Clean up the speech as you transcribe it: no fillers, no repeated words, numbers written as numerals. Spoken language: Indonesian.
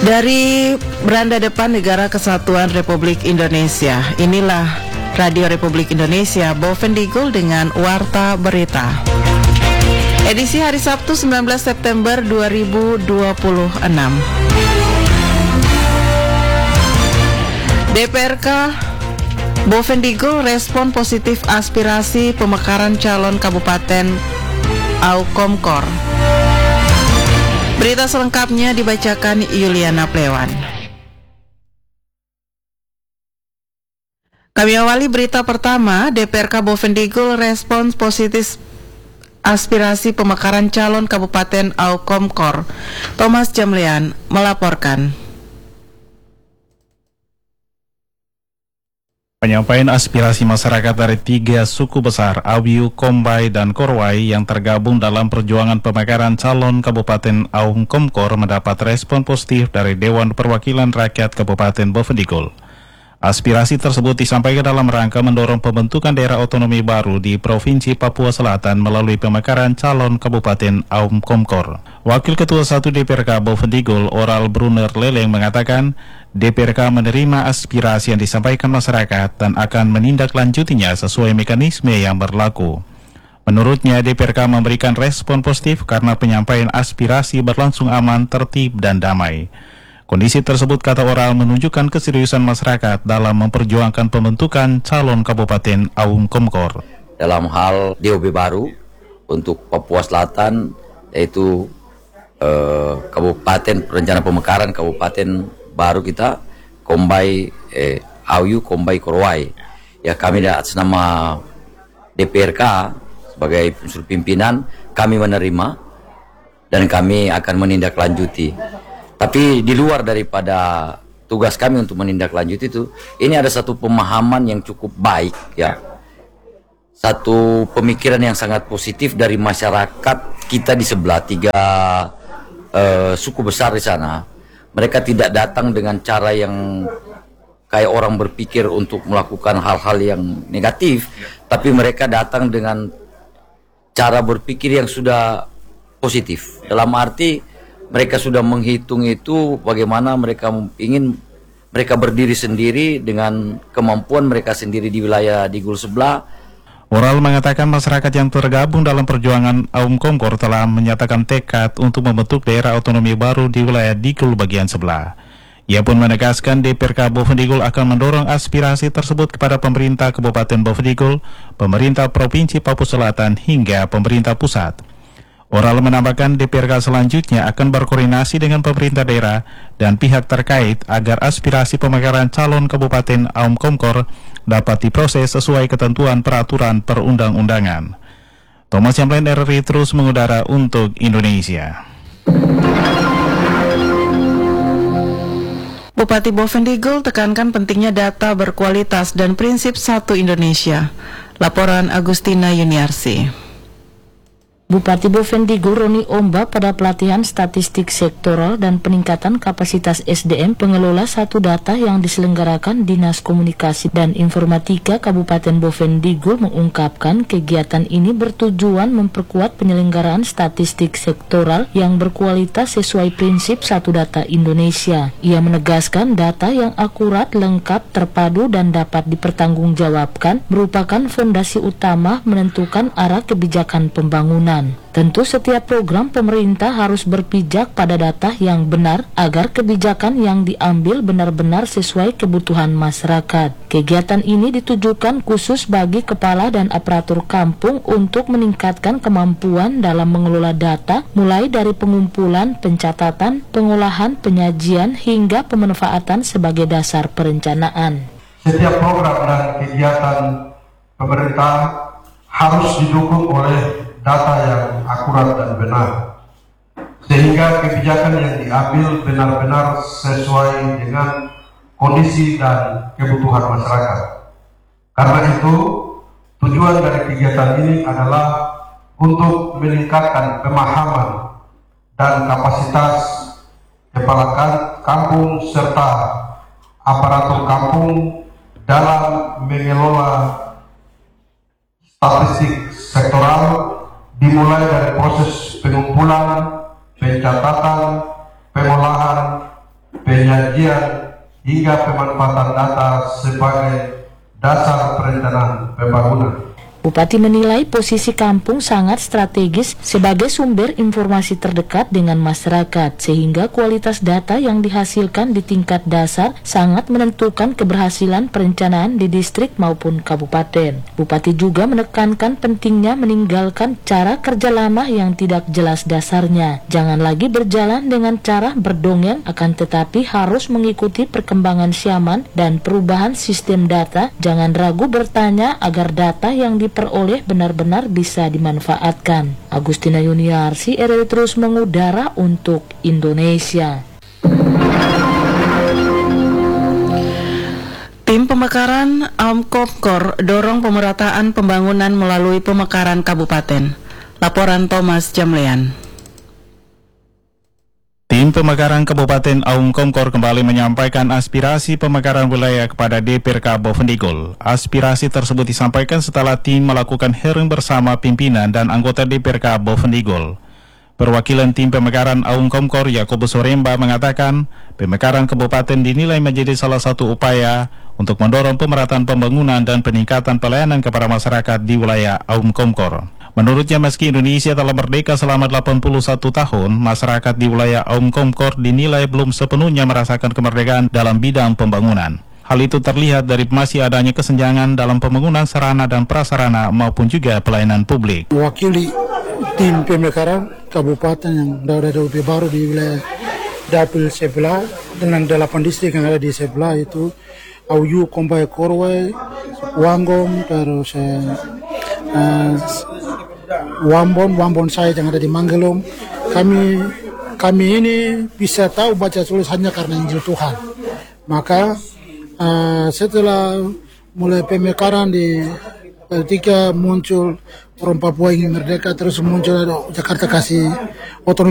Dari beranda depan Negara Kesatuan Republik Indonesia, inilah Radio Republik Indonesia Bovendigul dengan Warta Berita. Edisi hari Sabtu 19 September 2026. DPRK Bovendigul respon positif aspirasi pemekaran calon Kabupaten Aukomkor. Berita selengkapnya dibacakan Yuliana Plewan. Kami awali berita pertama, DPRK Bovendigul respons positif aspirasi pemekaran calon Kabupaten Aukomkor. Thomas Jamlian melaporkan. Penyampaian aspirasi masyarakat dari 3 suku besar, Awiu, Kombai, dan Korwai yang tergabung dalam perjuangan pemekaran calon Kabupaten Aukomkor mendapat respon positif dari Dewan Perwakilan Rakyat Kabupaten Bovendigul. Aspirasi tersebut disampaikan dalam rangka mendorong pembentukan daerah otonomi baru di Provinsi Papua Selatan melalui pemekaran calon Kabupaten Aukomkor. Wakil Ketua 1 DPRK Bovendigul, Oral Brunner Leleng mengatakan, DPRK menerima aspirasi yang disampaikan masyarakat dan akan menindaklanjutinya sesuai mekanisme yang berlaku. Menurutnya, DPRK memberikan respon positif karena penyampaian aspirasi berlangsung aman, tertib, dan damai. Kondisi tersebut, kata Oral, menunjukkan keseriusan masyarakat dalam memperjuangkan pembentukan calon Kabupaten Aukomkor. Dalam hal DOB baru untuk Papua Selatan, yaitu Kabupaten Rencana Pemekaran Kabupaten baru kita, Kombai Awiu, Kombai Korwai. Ya, kami atas nama DPRK sebagai unsur pimpinan, kami menerima dan kami akan menindaklanjuti. Tapi di luar daripada tugas kami untuk menindaklanjuti itu, ini ada satu pemahaman yang cukup baik, ya, satu pemikiran yang sangat positif dari masyarakat kita di sebelah 3 suku besar di sana. Mereka tidak datang dengan cara yang kayak orang berpikir untuk melakukan hal-hal yang negatif, tapi mereka datang dengan cara berpikir yang sudah positif. Dalam arti mereka sudah menghitung itu bagaimana mereka ingin mereka berdiri sendiri dengan kemampuan mereka sendiri di wilayah Digul sebelah. Oral mengatakan masyarakat yang tergabung dalam perjuangan Aukomkor telah menyatakan tekad untuk membentuk daerah otonomi baru di wilayah Digul bagian sebelah. Ia pun menegaskan DPRK Bovendigul akan mendorong aspirasi tersebut kepada pemerintah Kabupaten Bovendigul, pemerintah Provinsi Papua Selatan, hingga pemerintah pusat. Oral menambahkan DPRK selanjutnya akan berkoordinasi dengan pemerintah daerah dan pihak terkait agar aspirasi pemekaran calon Kabupaten Aukomkor dapat diproses sesuai ketentuan peraturan perundang-undangan. Thomas Jamlian, RRI, terus mengudara untuk Indonesia. Bupati Bovendigul tekankan pentingnya data berkualitas dan prinsip satu Indonesia. Laporan Agustina Yuniarsi. Bupati Bovendigul Roni Omba pada pelatihan statistik sektoral dan peningkatan kapasitas SDM pengelola satu data yang diselenggarakan Dinas Komunikasi dan Informatika Kabupaten Bovendigul mengungkapkan kegiatan ini bertujuan memperkuat penyelenggaraan statistik sektoral yang berkualitas sesuai prinsip satu data Indonesia. Ia menegaskan data yang akurat, lengkap, terpadu dan dapat dipertanggungjawabkan merupakan fondasi utama menentukan arah kebijakan pembangunan. Tentu setiap program pemerintah harus berpijak pada data yang benar agar kebijakan yang diambil benar-benar sesuai kebutuhan masyarakat. Kegiatan ini ditujukan khusus bagi kepala dan aparatur kampung untuk meningkatkan kemampuan dalam mengelola data, mulai dari pengumpulan, pencatatan, pengolahan, penyajian, hingga pemanfaatan sebagai dasar perencanaan. Setiap program dan kegiatan pemerintah harus didukung oleh data yang akurat dan benar, sehingga kebijakan yang diambil benar-benar sesuai dengan kondisi dan kebutuhan masyarakat. Karena itu, tujuan dari kegiatan ini adalah untuk meningkatkan pemahaman dan kapasitas kepala kampung serta aparatur kampung dalam mengelola statistik sektoral, dimulai dari proses pengumpulan, pencatatan, pengolahan, penyajian hingga pemanfaatan data sebagai dasar perencanaan pembangunan. Bupati menilai posisi kampung sangat strategis sebagai sumber informasi terdekat dengan masyarakat, sehingga kualitas data yang dihasilkan di tingkat dasar sangat menentukan keberhasilan perencanaan di distrik maupun kabupaten. Bupati juga menekankan pentingnya meninggalkan cara kerja lama yang tidak jelas dasarnya. Jangan lagi berjalan dengan cara berdongeng, akan tetapi harus mengikuti perkembangan zaman dan perubahan sistem data. Jangan ragu bertanya agar data yang diperoleh benar-benar bisa dimanfaatkan. Agustina Yuniarsi, RRI terus mengudara untuk Indonesia. Tim pemekaran Komkor dorong pemerataan pembangunan melalui pemekaran kabupaten. Laporan Thomas Jamlean. Tim pemekaran Kabupaten Aum Komkor kembali menyampaikan aspirasi pemekaran wilayah kepada DPRK Bovendigul. Aspirasi tersebut disampaikan setelah tim melakukan hearing bersama pimpinan dan anggota DPRK Bovendigul. Perwakilan tim pemekaran Aum Komkor Yakobus Soremba mengatakan, pemekaran kabupaten dinilai menjadi salah satu upaya untuk mendorong pemerataan pembangunan dan peningkatan pelayanan kepada masyarakat di wilayah Aum Komkor. Menurutnya, meski Indonesia telah merdeka selama 81 tahun, masyarakat di wilayah Aum Komkor dinilai belum sepenuhnya merasakan kemerdekaan dalam bidang pembangunan. Hal itu terlihat dari masih adanya kesenjangan dalam pembangunan sarana dan prasarana maupun juga pelayanan publik. Mewakili tim pemekaran kabupaten yang daerah lebih baru di wilayah dapil sebelah dengan 8 distrik yang ada di sebelah, itu Auyu, Kombai, Korwai, Wanggom, terus Wambon saya yang ada di Manggelom. Kami ini bisa tahu baca tulis hanya karena Injil Tuhan. Maka setelah mulai pemekaran ketika muncul orang Papua ingin merdeka, terus muncul Jakarta kasih otonomi